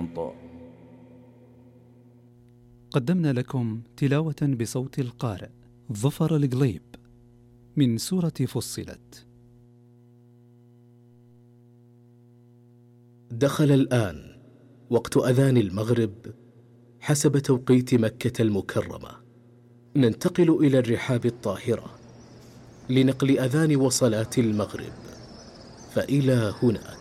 طنطا. قدمنا لكم تلاوة بصوت القارئ ظفر القليب من سورة فصلت. دخل الآن وقت أذان المغرب حسب توقيت مكة المكرمة. ننتقل إلى الرحاب الطاهرة لنقل أذان وصلاة المغرب، فإلى هناك.